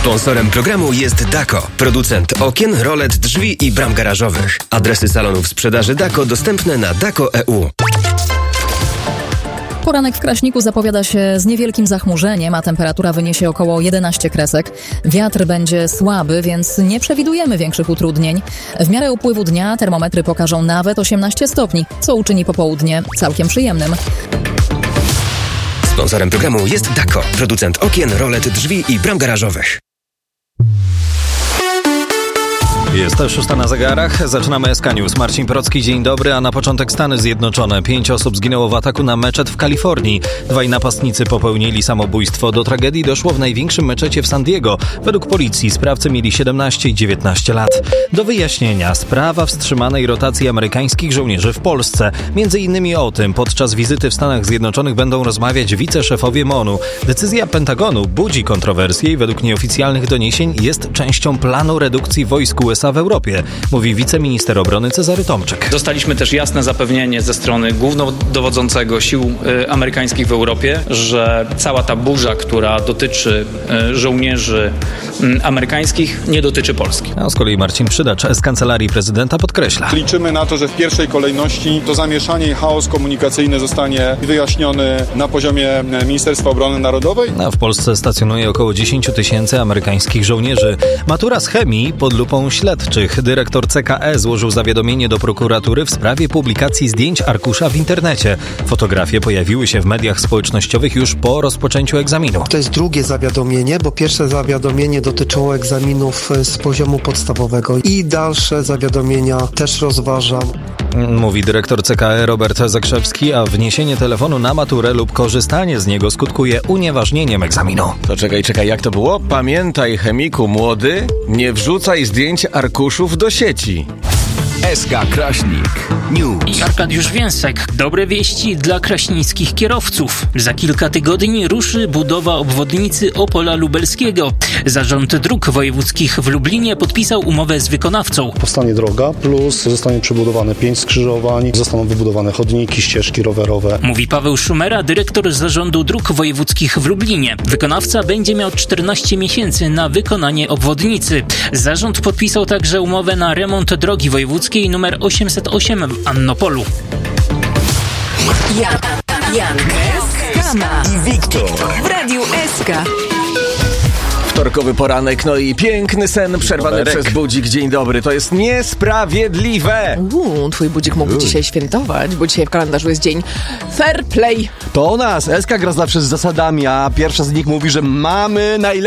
Sponsorem programu jest Dako, producent okien, rolet, drzwi i bram garażowych. Adresy salonów sprzedaży Dako dostępne na dako.eu. Poranek w Kraśniku zapowiada się z niewielkim zachmurzeniem, a temperatura wyniesie około 11 kresek. Wiatr będzie słaby, więc nie przewidujemy większych utrudnień. W miarę upływu dnia termometry pokażą nawet 18 stopni, co uczyni popołudnie całkiem przyjemnym. Sponsorem programu jest Dako, producent okien, rolet, drzwi i bram garażowych. Jest 6 na zegarach. Zaczynamy SK News. Marcin Procki, dzień dobry, a na początek Stany Zjednoczone. 5 osób zginęło w ataku na meczet w Kalifornii. 2 napastnicy popełnili samobójstwo. Do tragedii doszło w największym meczecie w San Diego. Według policji sprawcy mieli 17 i 19 lat. Do wyjaśnienia sprawa wstrzymanej rotacji amerykańskich żołnierzy w Polsce. Między innymi o tym podczas wizyty w Stanach Zjednoczonych będą rozmawiać wiceszefowie MON-u. Decyzja Pentagonu budzi kontrowersje i według nieoficjalnych doniesień jest częścią planu redukcji wojsk USA w Europie, mówi wiceminister obrony Cezary Tomczyk. Dostaliśmy też jasne zapewnienie ze strony głównodowodzącego sił amerykańskich w Europie, że cała ta burza, która dotyczy żołnierzy amerykańskich, nie dotyczy Polski. A z kolei Marcin Przydacz z Kancelarii Prezydenta podkreśla. Liczymy na to, że w pierwszej kolejności to zamieszanie i chaos komunikacyjny zostanie wyjaśniony na poziomie Ministerstwa Obrony Narodowej. A w Polsce stacjonuje około 10 000 amerykańskich żołnierzy. Matura z chemii pod lupą śledczych. Dyrektor CKE złożył zawiadomienie do prokuratury w sprawie publikacji zdjęć arkusza w internecie. Fotografie pojawiły się w mediach społecznościowych już po rozpoczęciu egzaminu. To jest drugie zawiadomienie, bo pierwsze zawiadomienie dotyczyło egzaminów z poziomu podstawowego i dalsze zawiadomienia też rozważam. Mówi dyrektor CKE Robert Zakrzewski, a wniesienie telefonu na maturę lub korzystanie z niego skutkuje unieważnieniem egzaminu. To czekaj, jak to było? Pamiętaj, chemiku młody, nie wrzucaj zdjęć arkuszów do sieci. SK Kraśnik News. Arkadiusz Więsek. Dobre wieści dla kraśnickich kierowców. Za kilka tygodni ruszy budowa obwodnicy Opola Lubelskiego. Zarząd Dróg Wojewódzkich w Lublinie podpisał umowę z wykonawcą. Powstanie droga, plus zostanie przebudowane 5 skrzyżowań, zostaną wybudowane chodniki, ścieżki rowerowe. Mówi Paweł Szumera, dyrektor Zarządu Dróg Wojewódzkich w Lublinie. Wykonawca będzie miał 14 miesięcy na wykonanie obwodnicy. Zarząd podpisał także umowę na remont drogi wojewódzkiej numer 808 w Annopolu. Jan, Kama i Wiktor w Radiu SK. Wtorkowy poranek, no i piękny sen przerwany przez budzik. Dzień dobry, to jest niesprawiedliwe. Twój budzik mógł dzisiaj świętować, bo dzisiaj w kalendarzu jest dzień Fair Play. To o nas. SK gra zawsze z zasadami, a pierwsza z nich mówi, że mamy najlepsze